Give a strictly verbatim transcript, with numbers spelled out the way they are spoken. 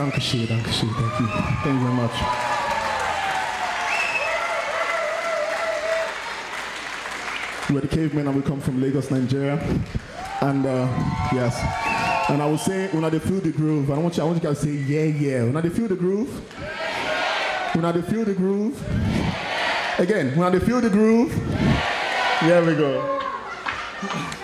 Danke schön, danke schön, thank you. Thank you very much. We're the Cavemen and we come from Lagos, Nigeria. And uh, yes, and I will say, when they feel the groove, I want you, I want you guys to say, yeah, yeah. When they feel the groove, when they feel the groove, again, when they feel the groove, here we go.